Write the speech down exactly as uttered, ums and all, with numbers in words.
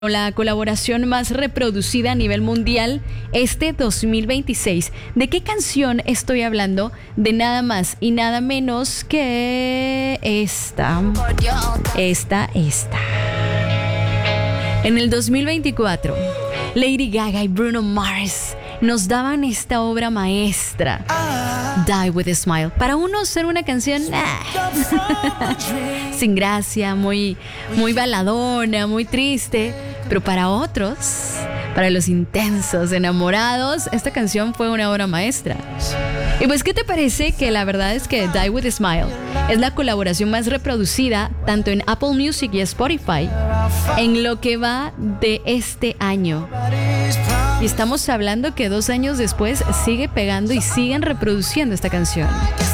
La colaboración más reproducida a nivel mundial este dos mil veintiséis. ¿De qué canción estoy hablando? De nada más y nada menos que esta. Esta, esta. En el dos mil veinticuatro, Lady Gaga y Bruno Mars nos daban esta obra maestra, Die With A Smile. Para unos ser una canción ah, sin gracia, muy, muy baladona, muy triste. Pero para otros, para los intensos, enamorados, esta canción fue una obra maestra. Y pues, ¿qué te parece que la verdad es que Die With A Smile es la colaboración más reproducida tanto en Apple Music y Spotify en lo que va de este año? Y estamos hablando que dos años después sigue pegando y siguen reproduciendo esta canción.